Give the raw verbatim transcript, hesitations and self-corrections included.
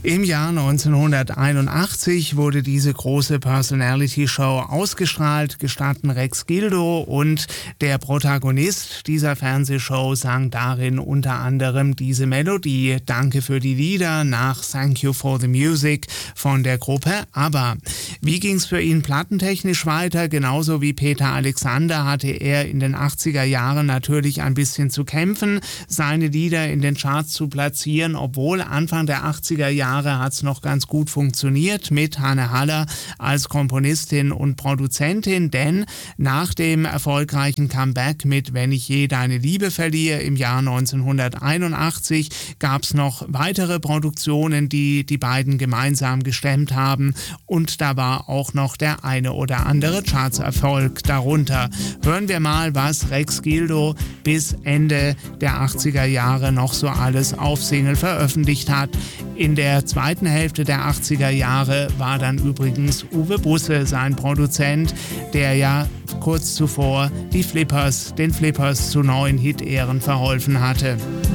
Im Jahr neunzehnhunderteinundachtzig wurde diese große Personality-Show ausgestrahlt, gestatten Rex Gildo, und der Protagonist dieser Fernsehshow sang darin unter anderem diese Melodie, Danke für die Lieder, nach Thank You for the Music von der Gruppe ABBA. Wie ging's für ihn plattentechnisch weiter? Genauso wie Peter Alexander hatte er in den achtziger Jahren natürlich ein bisschen zu kämpfen, seine Lieder in den Charts zu platzieren, obwohl Anfang der achtziger Jahre hat es noch ganz gut funktioniert mit Hanne Haller als Komponistin und Produzentin, denn nach dem erfolgreichen Comeback mit Wenn ich je deine Liebe verliere im Jahr neunzehnhunderteinundachtzig gab es noch weitere Produktionen, die die beiden gemeinsam gestemmt haben, und da war auch noch der eine oder andere Chartserfolg darunter. Hören wir mal, was Rex Gildo bis Ende der achtziger Jahre noch so alles auf Single veröffentlicht hat. In der zweiten Hälfte der achtziger Jahre war dann übrigens Uwe Busse sein Produzent, der ja kurz zuvor die Flippers, den Flippers zu neuen Hit-Ehren verholfen hatte.